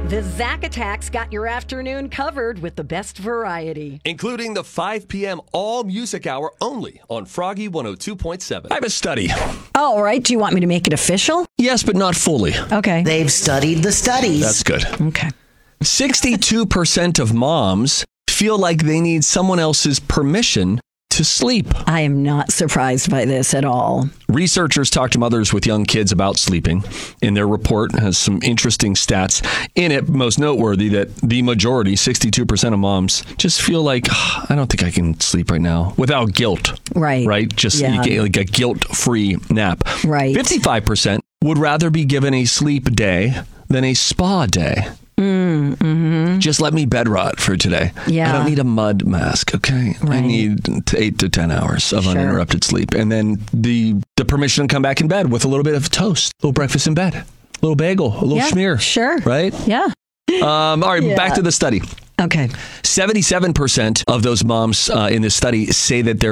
The Zack Attacks got your afternoon covered with the best variety, including the 5 p.m. all music hour only on Froggy 102.7. I have a study. Oh, all right. Do you want me to make it official? Yes, but not fully. Okay. They've studied the studies. That's good. Okay. 62% of moms feel like they need someone else's permission to sleep. I am not surprised by this at all. Researchers talked to mothers with young kids about sleeping. In their report has some interesting stats. In it, most noteworthy that the majority, 62% of moms, just feel like, I don't think I can sleep right now without guilt. Right. Right? Just you get like a guilt-free nap. Right. 55% would rather be given a sleep day than a spa day. Mm-hmm. Just let me bed rot for today. Yeah. I don't need a mud mask, okay? Right. I need 8 to 10 hours of uninterrupted sleep. And then the permission to come back in bed with a little bit of toast, a little breakfast in bed, a little bagel, a little schmear. Sure. Right? Yeah. All right, back to the study. Okay. 77% of those moms in this study say that they're